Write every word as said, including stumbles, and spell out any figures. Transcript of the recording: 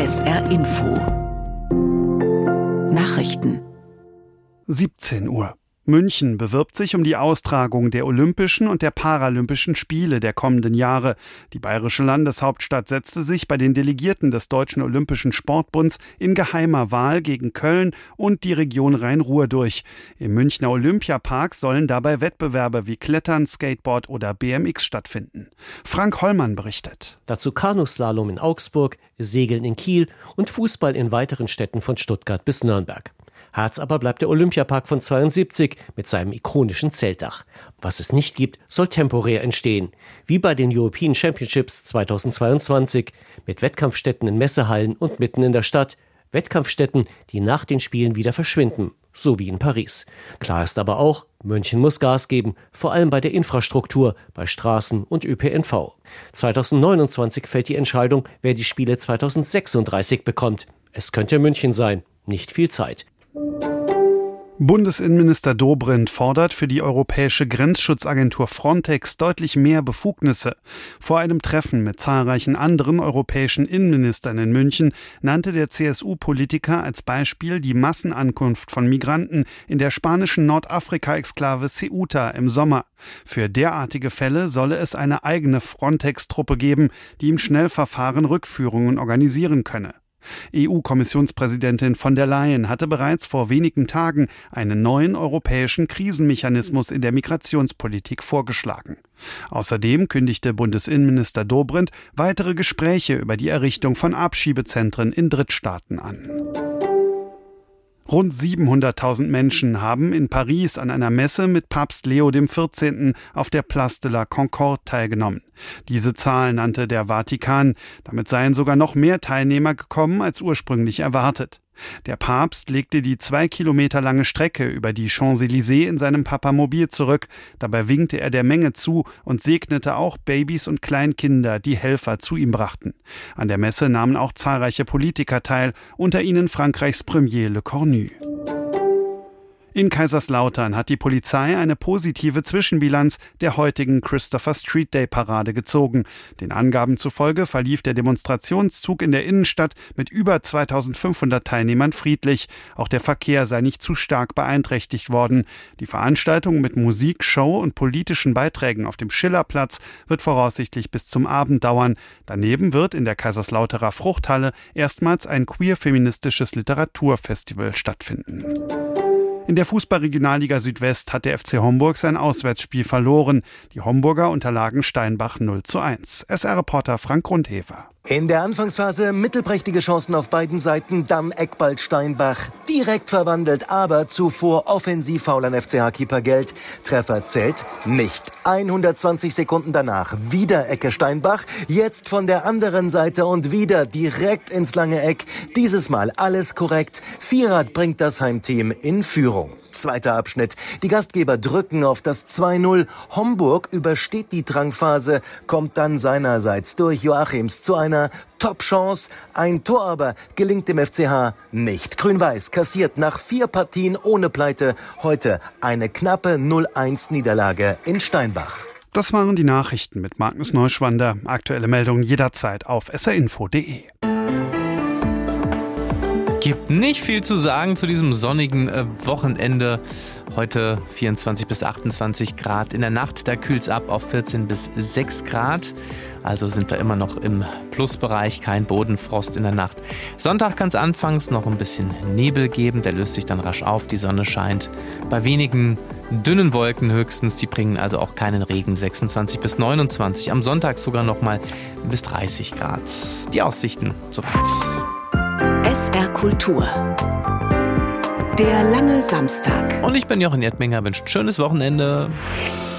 S R Info Nachrichten siebzehn Uhr. München bewirbt sich um die Austragung der Olympischen und der Paralympischen Spiele der kommenden Jahre. Die bayerische Landeshauptstadt setzte sich bei den Delegierten des Deutschen Olympischen Sportbunds in geheimer Wahl gegen Köln und die Region Rhein-Ruhr durch. Im Münchner Olympiapark sollen dabei Wettbewerbe wie Klettern, Skateboard oder B M X stattfinden. Frank Hollmann berichtet. Dazu Kanuslalom in Augsburg, Segeln in Kiel und Fußball in weiteren Städten von Stuttgart bis Nürnberg. Herz aber bleibt der Olympiapark von zweiundsiebzig mit seinem ikonischen Zeltdach. Was es nicht gibt, soll temporär entstehen. Wie bei den European Championships zweitausendzweiundzwanzig mit Wettkampfstätten in Messehallen und mitten in der Stadt. Wettkampfstätten, die nach den Spielen wieder verschwinden. So wie in Paris. Klar ist aber auch, München muss Gas geben, vor allem bei der Infrastruktur, bei Straßen und Ö P N V. zweitausendneunundzwanzig fällt die Entscheidung, wer die Spiele zweitausendsechsunddreißig bekommt. Es könnte München sein. Nicht viel Zeit. Bundesinnenminister Dobrindt fordert für die europäische Grenzschutzagentur Frontex deutlich mehr Befugnisse. Vor einem Treffen mit zahlreichen anderen europäischen Innenministern in München nannte der C S U-Politiker als Beispiel die Massenankunft von Migranten in der spanischen Nordafrika-Exklave Ceuta im Sommer. Für derartige Fälle solle es eine eigene Frontex-Truppe geben, die im Schnellverfahren Rückführungen organisieren könne. E U-Kommissionspräsidentin von der Leyen hatte bereits vor wenigen Tagen einen neuen europäischen Krisenmechanismus in der Migrationspolitik vorgeschlagen. Außerdem kündigte Bundesinnenminister Dobrindt weitere Gespräche über die Errichtung von Abschiebezentren in Drittstaaten an. Rund siebenhunderttausend Menschen haben in Paris an einer Messe mit Papst Leo der vierzehnte. Auf der Place de la Concorde teilgenommen. Diese Zahl nannte der Vatikan. Damit seien sogar noch mehr Teilnehmer gekommen als ursprünglich erwartet. Der Papst legte die zwei Kilometer lange Strecke über die Champs-Élysées in seinem Papamobil zurück. Dabei winkte er der Menge zu und segnete auch Babys und Kleinkinder, die Helfer zu ihm brachten. An der Messe nahmen auch zahlreiche Politiker teil, unter ihnen Frankreichs Premier Le Cornu. In Kaiserslautern hat die Polizei eine positive Zwischenbilanz der heutigen Christopher Street Day Parade gezogen. Den Angaben zufolge verlief der Demonstrationszug in der Innenstadt mit über zweitausendfünfhundert Teilnehmern friedlich. Auch der Verkehr sei nicht zu stark beeinträchtigt worden. Die Veranstaltung mit Musik, Show und politischen Beiträgen auf dem Schillerplatz wird voraussichtlich bis zum Abend dauern. Daneben wird in der Kaiserslauterer Fruchthalle erstmals ein queer-feministisches Literaturfestival stattfinden. In der Fußball-Regionalliga Südwest hat der F C Homburg sein Auswärtsspiel verloren. Die Homburger unterlagen Steinbach null zu eins. S R-Reporter Frank Grundhefer. In der Anfangsphase mittelprächtige Chancen auf beiden Seiten, dann Eckball Steinbach. Direkt verwandelt, aber zuvor offensiv faul an F C H-Keeper Geld. Treffer zählt nicht. hundertzwanzig Sekunden danach wieder Ecke Steinbach. Jetzt von der anderen Seite und wieder direkt ins lange Eck. Dieses Mal alles korrekt. Vierrad bringt das Heimteam in Führung. Zweiter Abschnitt. Die Gastgeber drücken auf das zwei null. Homburg übersteht die Drangphase, kommt dann seinerseits durch Joachims zu einer Top-Chance. Ein Tor aber gelingt dem F C H nicht. Grün-Weiß kassiert nach vier Partien ohne Pleite heute eine knappe null eins Niederlage in Steinbach. Das waren die Nachrichten mit Magnus Neuschwander. Aktuelle Meldungen jederzeit auf s r info punkt d e. Gibt nicht viel zu sagen zu diesem sonnigen äh, Wochenende. Heute vierundzwanzig bis achtundzwanzig Grad. In der Nacht, da kühlt es ab auf vierzehn bis sechs Grad. Also sind wir immer noch im Plusbereich, kein Bodenfrost in der Nacht. Sonntag kann es anfangs noch ein bisschen Nebel geben. Der löst sich dann rasch auf, die Sonne scheint. Bei wenigen dünnen Wolken höchstens, die bringen also auch keinen Regen. sechsundzwanzig bis neunundzwanzig. Am Sonntag sogar noch mal bis dreißig Grad. Die Aussichten soweit. S R Kultur. Der lange Samstag. Und ich bin Jochen Erdminger, wünscht schönes Wochenende.